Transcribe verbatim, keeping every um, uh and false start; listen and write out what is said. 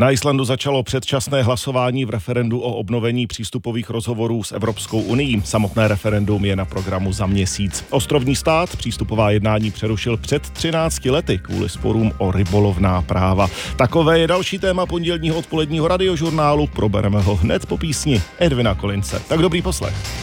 Na Islandu začalo předčasné hlasování v referendu o obnovení přístupových rozhovorů s Evropskou unií. Samotné referendum je na programu za měsíc. Ostrovní stát přístupová jednání přerušil před třinácti lety kvůli sporům o rybolovná práva. Takové je další téma pondělního odpoledního radiožurnálu. Probereme ho hned po písni Edvina Kolince. Tak dobrý poslech.